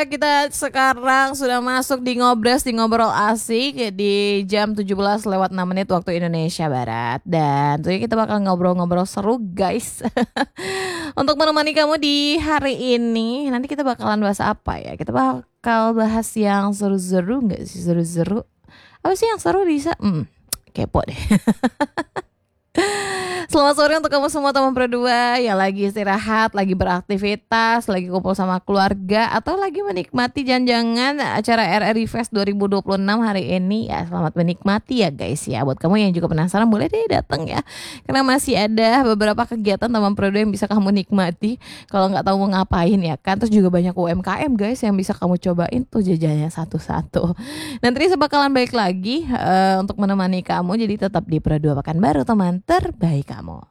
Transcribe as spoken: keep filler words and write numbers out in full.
Kita sekarang sudah masuk di Ngobras, di Ngobrol Asik di jam tujuh belas lewat enam menit waktu Indonesia Barat. Dan tentunya kita bakal ngobrol-ngobrol seru guys. Untuk menemani kamu di hari ini, nanti kita bakalan bahas apa ya? Kita bakal bahas yang seru-seru gak sih? Seru-seru? Apa sih yang seru bisa? Hmm, kepo deh. Selamat sore untuk kamu semua teman berdua yang lagi istirahat, lagi beraktivitas, lagi kumpul sama keluarga, atau lagi menikmati janjangan acara R R I Fest dua ribu dua puluh enam hari ini. Ya, selamat menikmati ya guys ya. Buat kamu yang juga penasaran, boleh deh datang ya. Karena masih ada beberapa kegiatan teman berdua yang bisa kamu nikmati. Kalau nggak tahu mau ngapain ya kan. Terus juga banyak U M K M guys yang bisa kamu cobain tuh jajannya satu-satu. Nanti saya bakalan balik lagi uh, untuk menemani kamu. Jadi tetap di Perdua Pekanbaru, teman terbaik kamu.